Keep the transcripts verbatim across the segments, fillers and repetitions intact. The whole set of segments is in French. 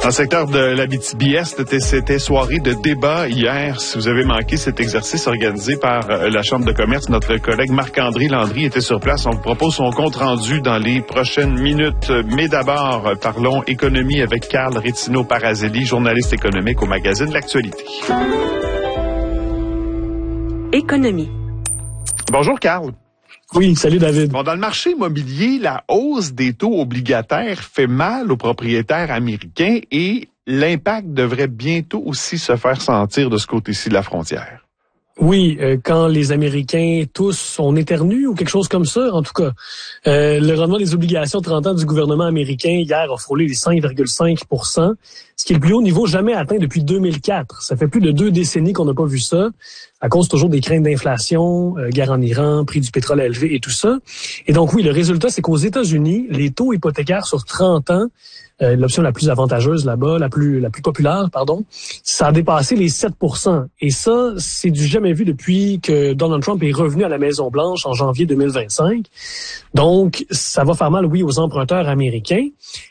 Dans le secteur de l'Abitibi-Est, c'était soirée de débat hier. Si vous avez manqué cet exercice organisé par la Chambre de commerce, notre collègue Marc-André Landry était sur place. On vous propose son compte-rendu dans les prochaines minutes. Mais d'abord, parlons économie avec Carl Rétino-Parazelli, journaliste économique au magazine L'Actualité. Économie. Bonjour, Carl. Oui, salut David. Bon, dans le marché immobilier, la hausse des taux obligataires fait mal aux propriétaires américains et l'impact devrait bientôt aussi se faire sentir de ce côté-ci de la frontière. Oui, euh, quand les Américains tous on éternue ou quelque chose comme ça, en tout cas. Euh, le rendement des obligations de trente ans du gouvernement américain hier a frôlé les cinq virgule cinq pour cent, ce qui est le plus haut niveau jamais atteint depuis deux mille quatre. Ça fait plus de deux décennies qu'on n'a pas vu ça, à cause toujours des craintes d'inflation, euh, guerre en Iran, prix du pétrole élevé et tout ça. Et donc oui, le résultat, c'est qu'aux États-Unis, les taux hypothécaires sur trente ans, Euh, l'option la plus avantageuse là-bas, la plus la plus populaire, pardon, ça a dépassé les sept pour cent. Et ça, c'est du jamais vu depuis que Donald Trump est revenu à la Maison-Blanche en janvier deux mille vingt-cinq. Donc, ça va faire mal, oui, aux emprunteurs américains.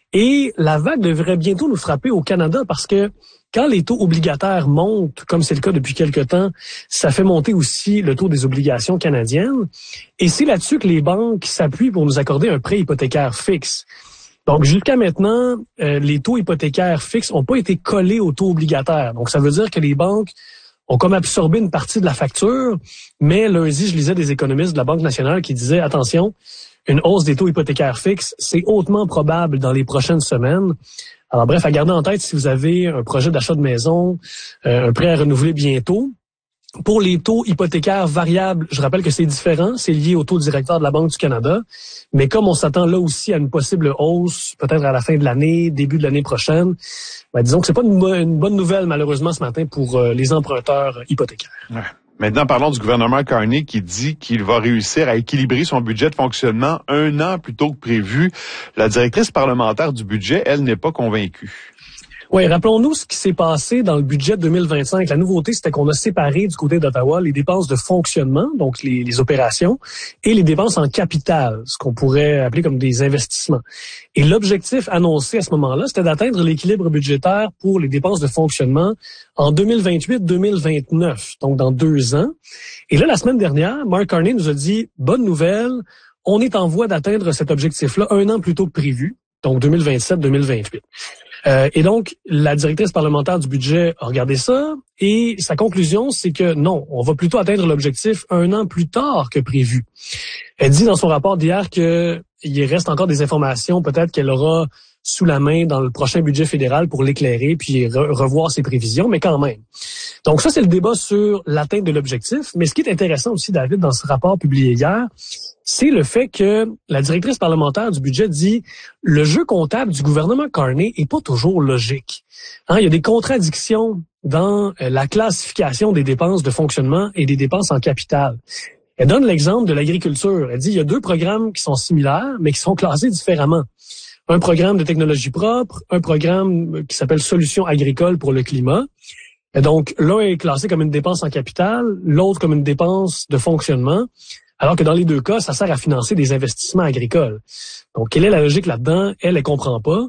Et la vague devrait bientôt nous frapper au Canada parce que quand les taux obligataires montent, comme c'est le cas depuis quelque temps, ça fait monter aussi le taux des obligations canadiennes. Et c'est là-dessus que les banques s'appuient pour nous accorder un prêt hypothécaire fixe. Donc, jusqu'à maintenant, euh, les taux hypothécaires fixes n'ont pas été collés aux taux obligataires. Donc, ça veut dire que les banques ont comme absorbé une partie de la facture, mais lundi, je lisais des économistes de la Banque nationale qui disaient, attention, une hausse des taux hypothécaires fixes, c'est hautement probable dans les prochaines semaines. Alors, bref, à garder en tête si vous avez un projet d'achat de maison, euh, un prêt à renouveler bientôt. Pour les taux hypothécaires variables, je rappelle que c'est différent, c'est lié au taux directeur de la Banque du Canada, mais comme on s'attend là aussi à une possible hausse, peut-être à la fin de l'année, début de l'année prochaine, ben disons que c'est pas une, une bonne nouvelle malheureusement ce matin pour euh, les emprunteurs hypothécaires. Ouais. Maintenant, parlons du gouvernement Carney qui dit qu'il va réussir à équilibrer son budget de fonctionnement un an plus tôt que prévu. La directrice parlementaire du budget, elle, n'est pas convaincue. Oui, rappelons-nous ce qui s'est passé dans le budget deux mille vingt-cinq. La nouveauté, c'était qu'on a séparé du côté d'Ottawa les dépenses de fonctionnement, donc les, les opérations, et les dépenses en capital, ce qu'on pourrait appeler comme des investissements. Et l'objectif annoncé à ce moment-là, c'était d'atteindre l'équilibre budgétaire pour les dépenses de fonctionnement en deux mille vingt-huit deux mille vingt-neuf, donc dans deux ans. Et là, la semaine dernière, Mark Carney nous a dit, bonne nouvelle, on est en voie d'atteindre cet objectif-là un an plus tôt que prévu, donc deux mille vingt-sept deux mille vingt-huit. Euh, et donc, la directrice parlementaire du budget a regardé ça et sa conclusion, c'est que non, on va plutôt atteindre l'objectif un an plus tard que prévu. Elle dit dans son rapport d'hier que il reste encore des informations peut-être qu'elle aura sous la main dans le prochain budget fédéral pour l'éclairer puis re- revoir ses prévisions, mais quand même. Donc ça, c'est le débat sur l'atteinte de l'objectif. Mais ce qui est intéressant aussi, David, dans ce rapport publié hier, c'est le fait que la directrice parlementaire du budget dit le jeu comptable du gouvernement Carney est pas toujours logique. Hein, il y a des contradictions dans la classification des dépenses de fonctionnement et des dépenses en capital. Elle donne l'exemple de l'agriculture. Elle dit il y a deux programmes qui sont similaires, mais qui sont classés différemment. Un programme de technologie propre, un programme qui s'appelle Solutions agricoles pour le climat. Et donc, l'un est classé comme une dépense en capital, l'autre comme une dépense de fonctionnement, alors que dans les deux cas, ça sert à financer des investissements agricoles. Donc, quelle est la logique là-dedans? Elle, elle comprend pas.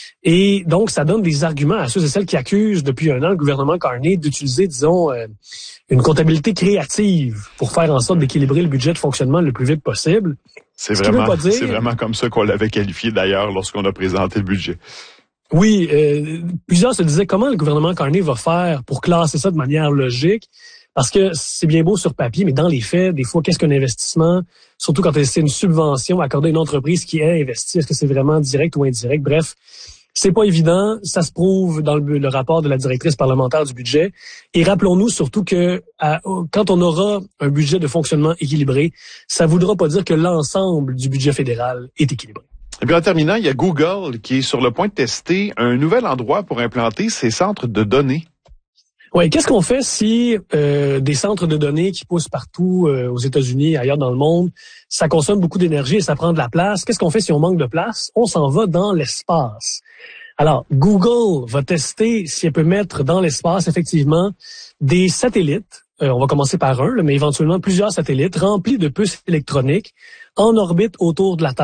Et donc, ça donne des arguments à ceux et celles qui accusent depuis un an le gouvernement Carney d'utiliser, disons, euh, une comptabilité créative pour faire en sorte d'équilibrer le budget de fonctionnement le plus vite possible. C'est vraiment, dire... c'est vraiment comme ça qu'on l'avait qualifié d'ailleurs lorsqu'on a présenté le budget. Oui, euh, plusieurs se disaient comment le gouvernement Carney va faire pour classer ça de manière logique, parce que c'est bien beau sur papier, mais dans les faits, des fois, qu'est-ce qu'un investissement? Surtout quand c'est une subvention accordée à une entreprise qui est investie, est-ce que c'est vraiment direct ou indirect? Bref, c'est pas évident, ça se prouve dans le, le rapport de la directrice parlementaire du budget. Et rappelons-nous surtout que à, quand on aura un budget de fonctionnement équilibré, ça voudra pas dire que l'ensemble du budget fédéral est équilibré. Et puis en terminant, il y a Google qui est sur le point de tester un nouvel endroit pour implanter ses centres de données. Oui, qu'est-ce qu'on fait si euh, des centres de données qui poussent partout euh, aux États-Unis, ailleurs dans le monde, ça consomme beaucoup d'énergie et ça prend de la place? Qu'est-ce qu'on fait si on manque de place? On s'en va dans l'espace. Alors, Google va tester si elle peut mettre dans l'espace, effectivement, des satellites. Euh, on va commencer par un, là, mais éventuellement plusieurs satellites remplis de puces électroniques en orbite autour de la Terre.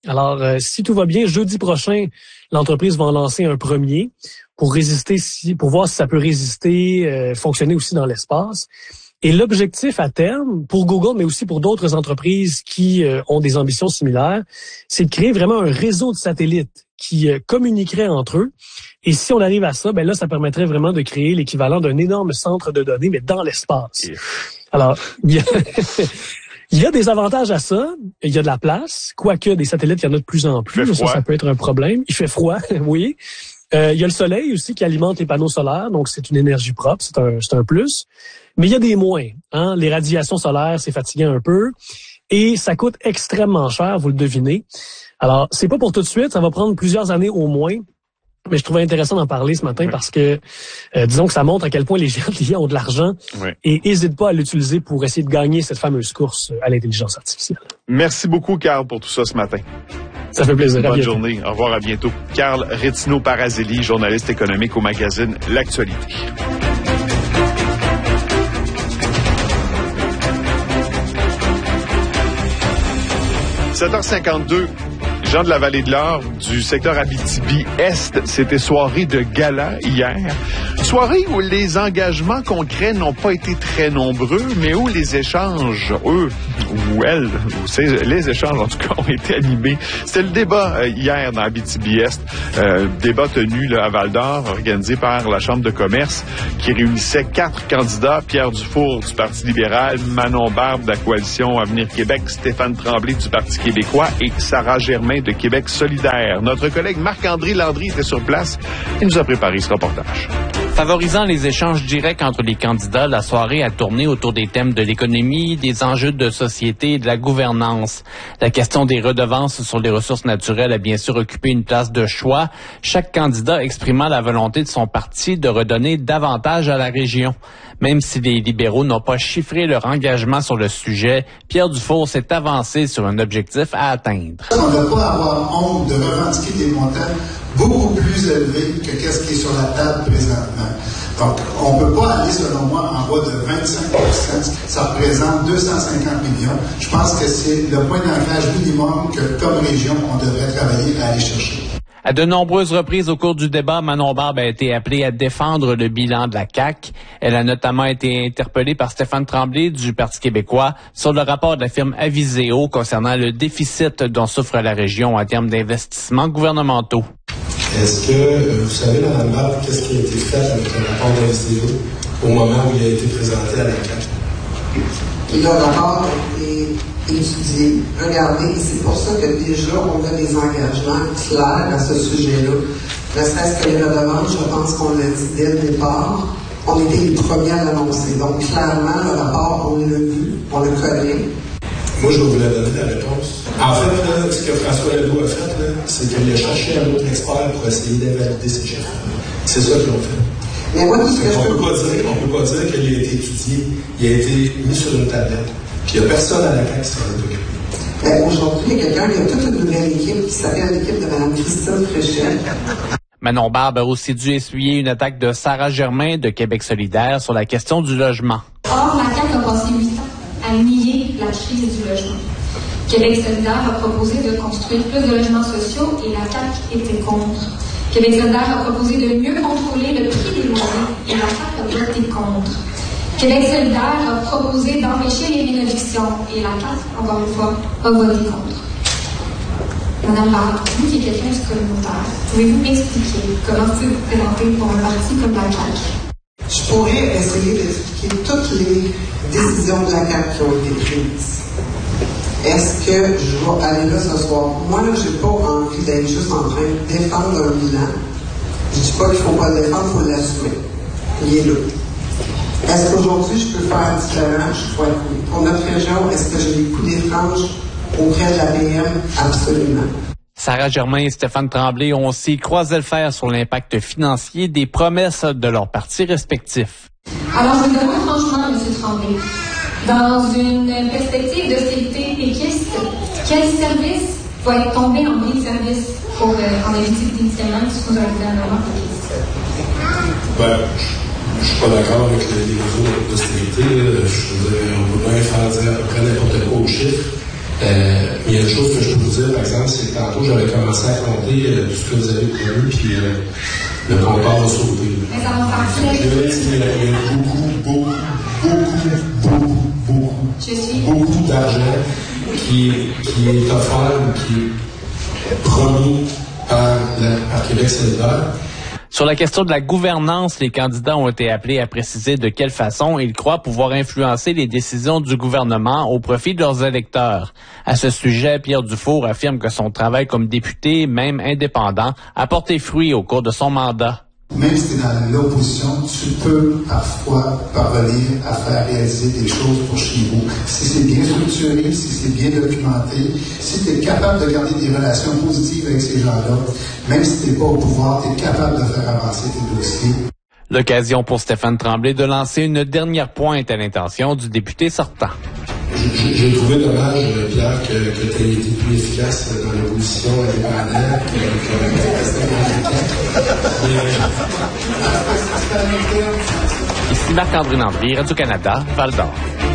Alors, euh, si tout va bien, jeudi prochain, l'entreprise va en lancer un premier pour résister, si, pour voir si ça peut résister, euh, fonctionner aussi dans l'espace. Et l'objectif à terme, pour Google, mais aussi pour d'autres entreprises qui euh, ont des ambitions similaires, c'est de créer vraiment un réseau de satellites qui euh, communiqueraient entre eux. Et si on arrive à ça, ben là, ça permettrait vraiment de créer l'équivalent d'un énorme centre de données, mais dans l'espace. Alors, il y a... Il y a des avantages à ça. Il y a de la place. Quoique des satellites, il y en a de plus en plus. Ça, ça peut être un problème. Il fait froid, oui. Euh, il y a le soleil aussi qui alimente les panneaux solaires. Donc, c'est une énergie propre. C'est un, c'est un plus. Mais il y a des moins. Hein? Les radiations solaires, c'est fatigant un peu. Et ça coûte extrêmement cher, vous le devinez. Alors, c'est pas pour tout de suite. Ça va prendre plusieurs années au moins. Mais je trouvais intéressant d'en parler ce matin oui. parce que, euh, disons que ça montre à quel point les géants de l'I A ont de l'argent oui. et n'hésitent pas à l'utiliser pour essayer de gagner cette fameuse course à l'intelligence artificielle. Merci beaucoup, Carl, pour tout ça ce matin. Ça fait plaisir. Bonne journée. Au revoir, à bientôt. Carl Retino-Parazelli, journaliste économique au magazine L'Actualité. sept heures cinquante-deux. Jean de la Vallée de l'Or du secteur Abitibi-Est, c'était soirée de gala hier. Soirée où les engagements concrets n'ont pas été très nombreux, mais où les échanges, eux, ou elles, ou les échanges en tout cas, ont été animés. C'était le débat euh, hier dans Abitibi-Est, euh, débat tenu là, à Val-d'Or, organisé par la Chambre de commerce, qui réunissait quatre candidats, Pierre Dufour du Parti libéral, Manon Barbe de la Coalition Avenir Québec, Stéphane Tremblay du Parti québécois et Sarah Germain de Québec solidaire. Notre collègue Marc-André Landry était sur place et nous a préparé ce reportage. Favorisant les échanges directs entre les candidats, la soirée a tourné autour des thèmes de l'économie, des enjeux de société et de la gouvernance. La question des redevances sur les ressources naturelles a bien sûr occupé une place de choix, chaque candidat exprimant la volonté de son parti de redonner davantage à la région. Même si les libéraux n'ont pas chiffré leur engagement sur le sujet, Pierre Dufour s'est avancé sur un objectif à atteindre. On ne doit pas avoir honte de revendiquer des montants beaucoup plus élevés que ce qui est sur la table présentement. Donc, on ne peut pas aller, selon moi, en bas de vingt-cinq pour cent. Ça représente deux cent cinquante millions. Je pense que c'est le point d'ancrage minimum que, comme région, on devrait travailler à aller chercher. À de nombreuses reprises au cours du débat, Manon Barbe a été appelée à défendre le bilan de la C A Q. Elle a notamment été interpellée par Stéphane Tremblay du Parti québécois sur le rapport de la firme Aviseo concernant le déficit dont souffre la région en termes d'investissements gouvernementaux. Est-ce que vous savez, Mme Barbe, qu'est-ce qui a été fait avec le rapport d'Aviseo au moment où il a été présenté à la C A Q? Le rapport a été étudié, regardé, et c'est pour ça que déjà on a des engagements clairs à ce sujet-là. Ne serait-ce que les redevances, je pense qu'on l'a dit dès le départ, on était les premiers à l'annoncer. Donc clairement, le rapport, on l'a vu, on le connaît. Moi, je vais vous la donner la réponse. En fait, là, ce que François Legault a fait, là, c'est qu'il a cherché un autre expert pour essayer d'invalider ces chiffres. C'est ça qu'ils ont fait. Mais moi, tout ce que je on peux... peut pas dire, on peut pas dire qu'il a été étudié, il a été mis sur une tablette. Puis il n'y a personne à la C A Q qui s'en est occupé. Ben, aujourd'hui, il y a quelqu'un qui a toute une nouvelle équipe qui s'appelle l'équipe de Mme Christine Fréchette. Manon Barbe a aussi dû essuyer une attaque de Sarah Germain de Québec solidaire sur la question du logement. Or, la C A Q a passé huit ans à nier la crise du logement. Québec solidaire a proposé de construire plus de logements sociaux et la C A Q était contre. Québec solidaire a proposé de mieux contrôler le prix des loyers et la C A Q a voté contre. Québec solidaire a proposé d'empêcher les rénovictions et la C A Q, encore une fois, a voté contre. Madame Barbe, vous qui êtes quelqu'un du communautaire, pouvez-vous m'expliquer comment vous pouvez vous présenter pour un parti comme la C A Q? Je pourrais essayer d'expliquer toutes les décisions de la C A Q qui ont été prises. Est-ce que je vais aller là ce soir? Moi, là, j'ai pas envie d'être juste en train de défendre un bilan. Je dis pas qu'il faut pas le défendre, il faut l'assumer. Il est là. Est-ce qu'aujourd'hui, je peux faire différent? Je crois que oui. Pour notre région, est-ce que j'ai des coups des franges auprès de la P M? Absolument. Sarah Germain et Stéphane Tremblay ont aussi croisé le fer sur l'impact financier des promesses de leurs partis respectifs. Alors, je vous demande franchement, M. Tremblay, dans une perspective d'austérité péquiste, quel service va être tombé en bris de service pour euh, en éviter définitivement sous un gouvernement péquiste? Ben, je ne suis pas d'accord avec les, les mesures d'austérité. Je veux dire, on peut bien faire dire à peu près n'importe quoi aux chiffres. Euh, il y a une chose que je peux vous dire, par exemple, c'est que tantôt, j'avais commencé à compter euh, tout ce que vous avez prévu, puis euh, le compteur va sauter. Mais ça va partir. Il y a beaucoup, beaucoup, beaucoup, beaucoup, beaucoup, Je suis. beaucoup d'argent qui, qui est offert ou qui est promis par, la, par Québec solidaire. Sur la question de la gouvernance, les candidats ont été appelés à préciser de quelle façon ils croient pouvoir influencer les décisions du gouvernement au profit de leurs électeurs. À ce sujet, Pierre Dufour affirme que son travail comme député, même indépendant, a porté fruit au cours de son mandat. Même si tu es dans l'opposition, tu peux parfois parvenir à faire réaliser des choses pour chez vous. Si c'est bien structuré, si c'est bien documenté, si tu es capable de garder des relations positives avec ces gens-là, même si tu n'es pas au pouvoir, tu es capable de faire avancer tes dossiers. L'occasion pour Stéphane Tremblay de lancer une dernière pointe à l'intention du député sortant. J'ai trouvé dommage, Pierre, que, que tu aies été plus efficace dans l'opposition indépendante que, que Ici Marc-André Landry, Radio-Canada, Val-d'Or.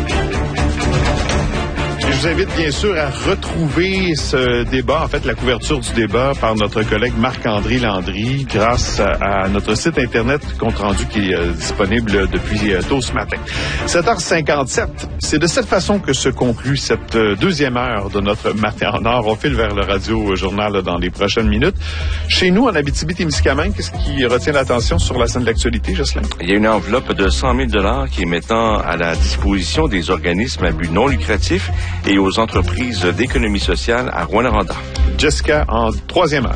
Je vous invite bien sûr à retrouver ce débat, en fait la couverture du débat par notre collègue Marc-André Landry grâce à, à notre site internet compte rendu qui est euh, disponible depuis euh, tôt ce matin. sept heures cinquante-sept, c'est de cette façon que se conclut cette euh, deuxième heure de notre Matin en or. On file vers le radio-journal dans les prochaines minutes. Chez nous, en Abitibi-Témiscamingue, qu'est-ce qui retient l'attention sur la scène de l'actualité, Jocelyn? Il y a une enveloppe de cent mille dollars qui est maintenant à la disposition des organismes à but non lucratif et aux entreprises d'économie sociale à Rouyn-Noranda. Jessica, en troisième heure.